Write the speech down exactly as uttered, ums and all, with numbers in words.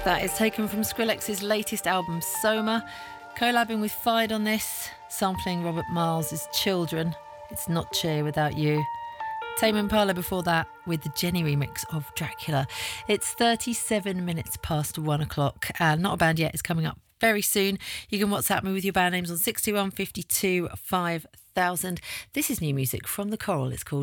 That is taken from Skrillex's latest album, Soma. Collabing with Fide on this, sampling Robert Miles' Children. It's not cheer without you. Tame Impala before that with the Jenny remix of Dracula. It's thirty-seven minutes past one o'clock and Not a Band Yet is coming up very soon. You can WhatsApp me with your band names on six two one, five two, five thousand. This is new music from The Coral. It's called